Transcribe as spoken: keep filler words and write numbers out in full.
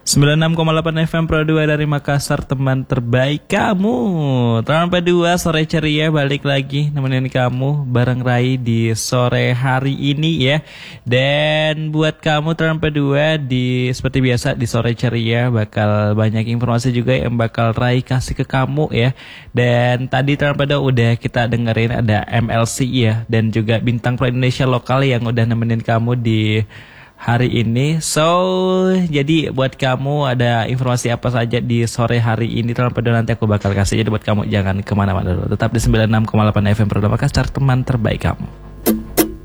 sembilan puluh enam koma delapan F M Pro dua dari Makassar, teman terbaik kamu. Teman P dua sore ceria balik lagi nemenin kamu bareng Rai di sore hari ini ya. Dan buat kamu teman P dua di seperti biasa di sore ceria bakal banyak informasi juga yang bakal Rai kasih ke kamu ya. Dan tadi teman P dua udah kita dengerin ada M L C ya, dan juga bintang pro Indonesia lokal yang udah nemenin kamu di hari ini. So, jadi buat kamu ada informasi apa saja di sore hari ini teman pada nanti aku bakal kasih. Jadi buat kamu jangan kemana-mana dulu. Tetap di sembilan puluh enam koma delapan F M Pro Makassar, teman terbaik kamu.